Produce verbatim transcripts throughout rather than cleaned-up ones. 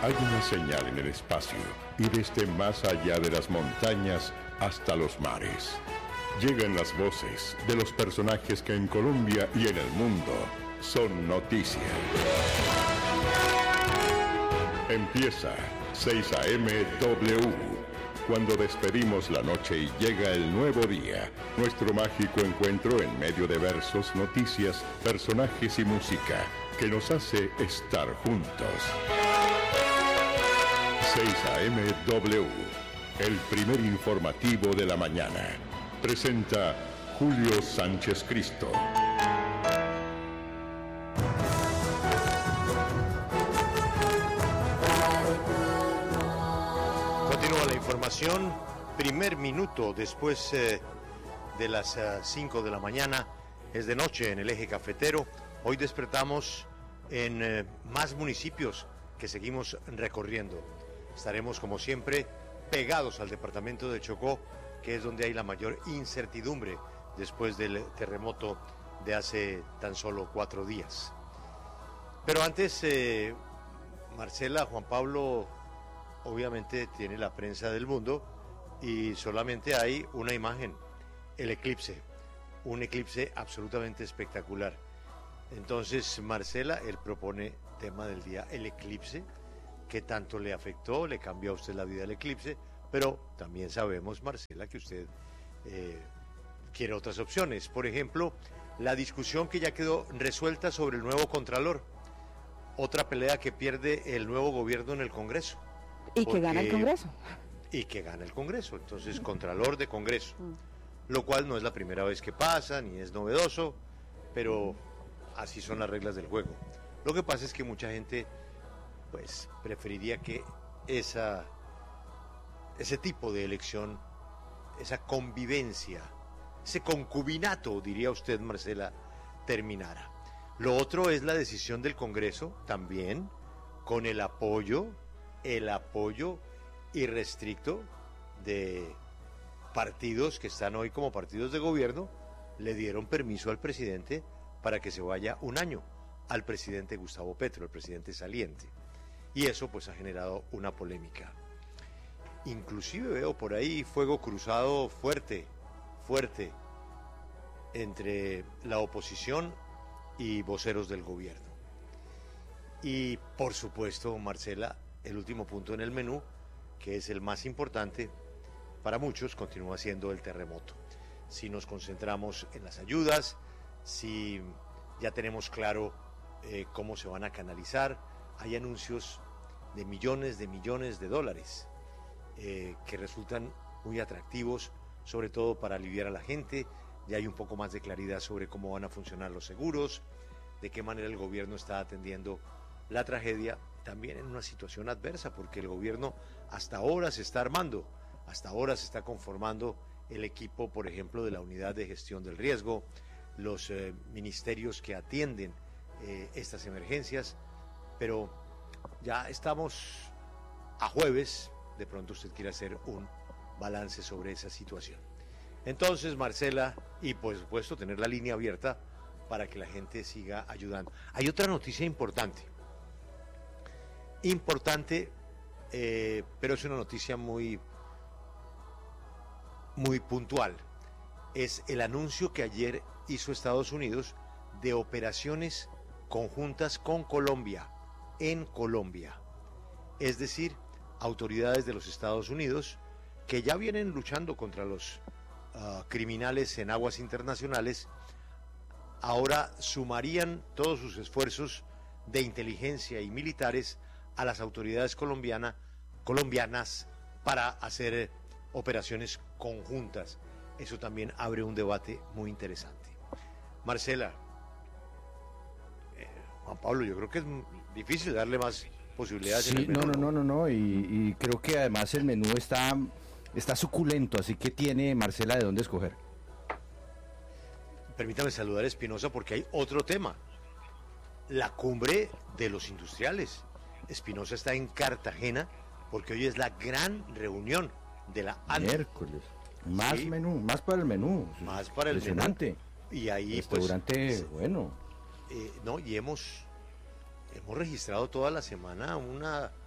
Hay una señal en el espacio y desde más allá de las montañas hasta los mares. Llegan las voces de los personajes que en Colombia y en el mundo son noticia. Empieza seis A M W. Cuando despedimos la noche y llega el nuevo día, nuestro mágico encuentro en medio de versos, noticias, personajes y música que nos hace estar juntos. seis A M W, el primer informativo de la mañana. Presenta Julio Sánchez Cristo. Continúa la información. Primer minuto después eh, de las cinco uh, de la mañana. Es de noche en el eje cafetero. Hoy despertamos en eh, más municipios que seguimos recorriendo. Estaremos, como siempre, pegados al departamento de Chocó, que es donde hay la mayor incertidumbre después del terremoto de hace tan solo cuatro días. Pero antes, eh, Marcela, Juan Pablo, obviamente tiene la prensa del mundo y solamente hay una imagen, el eclipse, un eclipse absolutamente espectacular. Entonces, Marcela, él propone tema del día, el eclipse. ¿Qué tanto le afectó, le cambió a usted la vida el eclipse? Pero también sabemos, Marcela, que usted eh, quiere otras opciones. Por ejemplo, la discusión que ya quedó resuelta sobre el nuevo Contralor. Otra pelea que pierde el nuevo gobierno en el Congreso. Y porque, que gana el Congreso. Y que gana el Congreso. Entonces, Contralor de Congreso. Lo cual no es la primera vez que pasa, ni es novedoso, pero así son las reglas del juego. Lo que pasa es que mucha gente pues preferiría que esa, ese tipo de elección, esa convivencia, ese concubinato, diría usted, Marcela, terminara. Lo otro es la decisión del Congreso, también, con el apoyo, el apoyo irrestricto de partidos que están hoy como partidos de gobierno, le dieron permiso al presidente para que se vaya un año, al presidente Gustavo Petro, el presidente saliente. Y eso pues ha generado una polémica. Inclusive veo por ahí fuego cruzado fuerte, fuerte, entre la oposición y voceros del gobierno. Y por supuesto, Marcela, el último punto en el menú, que es el más importante para muchos, continúa siendo el terremoto. Si nos concentramos en las ayudas, si ya tenemos claro eh, cómo se van a canalizar, hay anuncios de millones de millones de dólares eh, que resultan muy atractivos, sobre todo para aliviar a la gente. Ya hay un poco más de claridad sobre cómo van a funcionar los seguros, de qué manera el gobierno está atendiendo la tragedia, también en una situación adversa, porque el gobierno hasta ahora se está armando, hasta ahora se está conformando el equipo, por ejemplo, de la unidad de gestión del riesgo, los eh, ministerios que atienden eh, estas emergencias, pero ya estamos a jueves, de pronto usted quiere hacer un balance sobre esa situación. Entonces, Marcela, y por supuesto tener la línea abierta para que la gente siga ayudando. Hay otra noticia importante, importante, eh, pero es una noticia muy, muy puntual. Es el anuncio que ayer hizo Estados Unidos de operaciones conjuntas con Colombia, en Colombia. Es decir, autoridades de los Estados Unidos que ya vienen luchando contra los uh, criminales en aguas internacionales, ahora sumarían todos sus esfuerzos de inteligencia y militares a las autoridades colombiana, colombianas para hacer eh, operaciones conjuntas. Eso también abre un debate muy interesante. Marcela, eh, Juan Pablo, yo creo que es difícil darle más posibilidades. Sí, en el menú, no, no, no, no, no, y, y creo que además el menú está, está suculento, así que tiene Marcela de dónde escoger. Permítame saludar a Espinosa porque hay otro tema, la cumbre de los industriales. Espinosa está en Cartagena porque hoy es la gran reunión de la A N U. Miércoles, más Sí. menú, más para el menú. Más para el Impresionante. Y ahí Restaurante, pues, bueno. eh, no, y hemos hemos registrado toda la semana una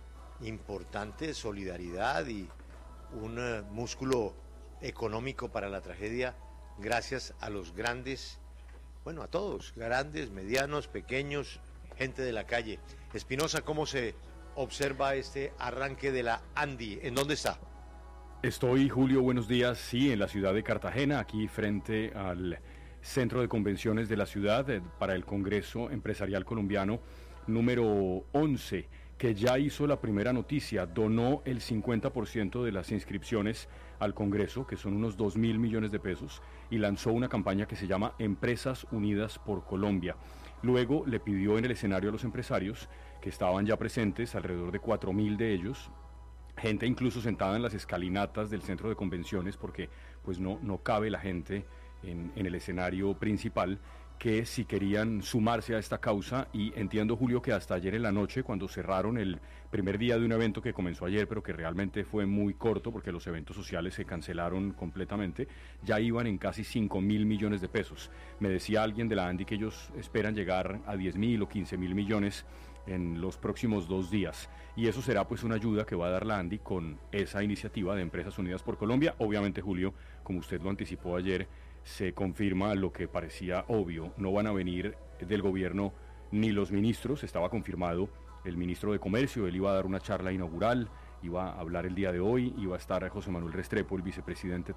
importante de solidaridad y un uh, músculo económico para la tragedia gracias a los grandes, bueno, a todos, grandes, medianos, pequeños, gente de la calle. Espinosa, ¿cómo se observa este arranque de la Andi? ¿En dónde está? Estoy, Julio, buenos días, sí, en la ciudad de Cartagena, aquí frente al Centro de Convenciones de la ciudad eh, para el Congreso Empresarial Colombiano número once, que ya hizo la primera noticia, donó el cincuenta por ciento de las inscripciones al Congreso, que son unos dos mil millones de pesos, y lanzó una campaña que se llama Empresas Unidas por Colombia. Luego le pidió en el escenario a los empresarios, que estaban ya presentes, alrededor de cuatro mil de ellos, gente incluso sentada en las escalinatas del centro de convenciones, porque pues no, no cabe la gente en, en el escenario principal, que si querían sumarse a esta causa. Y entiendo, Julio, que hasta ayer en la noche, cuando cerraron el primer día de un evento que comenzó ayer, pero que realmente fue muy corto porque los eventos sociales se cancelaron completamente, ya iban en casi cinco mil millones de pesos. Me decía alguien de la Andi que ellos esperan llegar a diez mil o quince mil millones en los próximos dos días, y eso será pues una ayuda que va a dar la Andi con esa iniciativa de Empresas Unidas por Colombia. Obviamente, Julio, como usted lo anticipó ayer, se confirma lo que parecía obvio: no van a venir del gobierno ni los ministros. Estaba confirmado el ministro de Comercio, él iba a dar una charla inaugural, iba a hablar el día de hoy, iba a estar José Manuel Restrepo, el vicepresidente